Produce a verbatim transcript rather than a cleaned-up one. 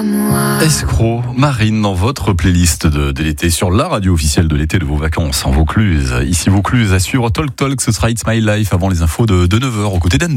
moi. Escroc, Marine, dans votre playlist de, de l'été, sur la radio officielle de l'été de vos vacances en Vaucluse. Ici Vaucluse, à suivre Talk Talk, ce sera It's My Life avant les infos de, de neuf heures aux côtés d'Anne.